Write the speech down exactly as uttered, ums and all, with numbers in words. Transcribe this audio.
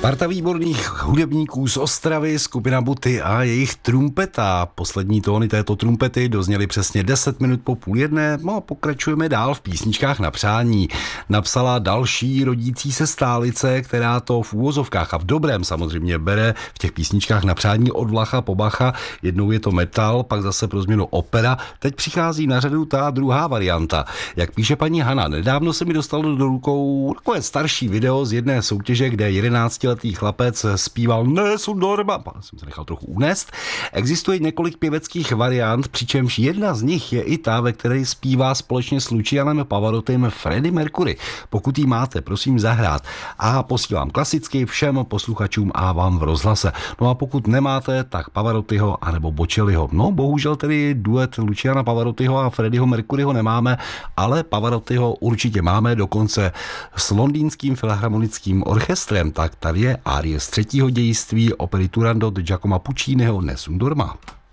Parta výborných hudebníků z Ostravy, skupina Buty a jejich trumpeta. Poslední tóny této trumpety dozněly přesně deset minut po půl jedné. No a pokračujeme dál v písničkách na přání. Napsala další rodící se stálice, která to v úvozovkách a v dobrém samozřejmě bere v těch písničkách na přání od Vlacha po Bacha. Jednou je to metal, pak zase pro změnu opera. Teď přichází na řadu ta druhá varianta. Jak píše paní Hana, nedávno se mi dostalo do rukou takové starší video z jedné soutěže, kde jedenáctiletý chlapec zpíval Nesu Dorma. Jsem se nechal trochu unést. Existuje několik pěveckých variant, přičemž jedna z nich je i ta, ve které zpívá společně s Lucianem Pavarottim Freddie Mercury. Pokud ji máte, prosím zahrát. A posílám klasicky všem posluchačům a vám v rozhlase. No a pokud nemáte, tak Pavarottiho anebo Bocelliho. No bohužel tedy duet Luciana Pavarottiho a Freddieho Mercuryho nemáme, ale Pavarottiho určitě máme, dokonce s londýnským filharmonickým orchestrem. Tak tady je árie z třetího dějství opery Turandot Giacomo Pucciniho Nessun Dorma.